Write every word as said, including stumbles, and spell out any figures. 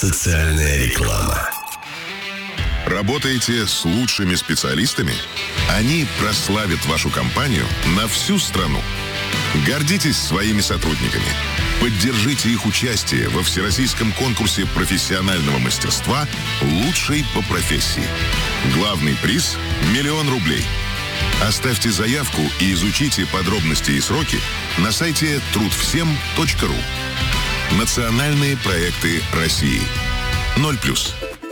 Социальная реклама. Работаете с лучшими специалистами? Они прославят вашу компанию на всю страну. Гордитесь своими сотрудниками. Поддержите их участие во всероссийском конкурсе профессионального мастерства «Лучший по профессии». Главный приз – миллион рублей. Оставьте заявку и изучите подробности и сроки на сайте труд всем точка ру. Национальные проекты России. ноль плюс.